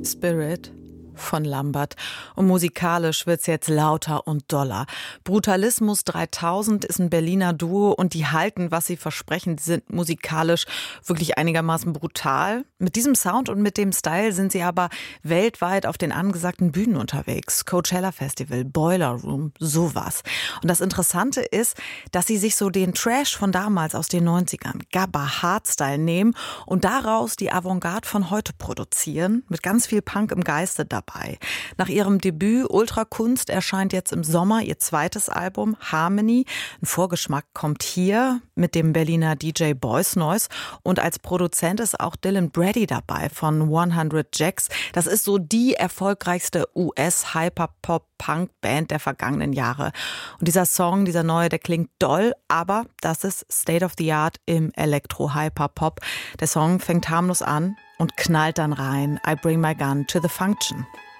Spirit von Lambert. Und musikalisch wird's jetzt lauter und doller. Brutalismus 3000 ist ein Berliner Duo und die halten, was sie versprechen. Die sind musikalisch wirklich einigermaßen brutal. Mit diesem Sound und mit dem Style sind sie aber weltweit auf den angesagten Bühnen unterwegs. Coachella Festival, Boiler Room, sowas. Und das Interessante ist, dass sie sich so den Trash von damals aus den 90ern, Gabba, Hardstyle nehmen und daraus die Avantgarde von heute produzieren, mit ganz viel Punk im Geiste dabei. Nach ihrem Debüt Ultrakunst erscheint jetzt im Sommer ihr zweites Album Harmony. Ein Vorgeschmack kommt hier mit dem Berliner DJ Boys Noise und als Produzent ist auch Dylan Brady dabei von 100 Jacks. Das ist so die erfolgreichste US-Hyper-Pop-Punk-Band der vergangenen Jahre. Und dieser Song, dieser neue, der klingt doll, aber das ist State of the Art im Elektro-Hyper-Pop. Der Song fängt harmlos an und knallt dann rein. I bring my gun to the function.